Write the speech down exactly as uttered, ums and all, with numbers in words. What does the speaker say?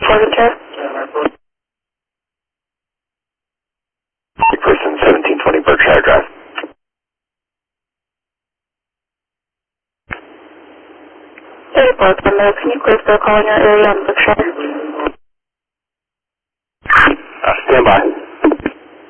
Porter. Person seventeen twenty Berkshire Drive. Hey, Bartender, can you please go call in your area on Berkshire? Uh, stand by.